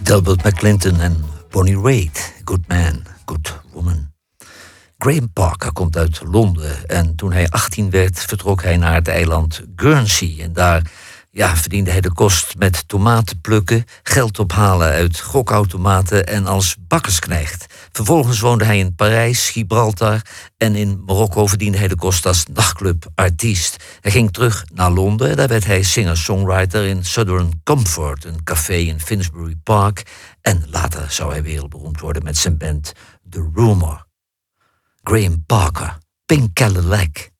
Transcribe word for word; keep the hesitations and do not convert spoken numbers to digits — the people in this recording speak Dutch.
Delbert McClinton en Bonnie Raitt. Good man, good woman. Graham Parker komt uit Londen en toen hij achttien werd vertrok hij naar het eiland Guernsey. En daar ja, verdiende hij de kost met tomaten plukken, geld ophalen uit gokautomaten en als bakkersknecht. Vervolgens woonde hij in Parijs, Gibraltar en in Marokko verdiende hij de kost als nachtclubartiest. Hij ging terug naar Londen, daar werd hij singer-songwriter in Southern Comfort, een café in Finsbury Park. En later zou hij wereldberoemd worden met zijn band The Rumour. Graham Parker, Pink Cadillac.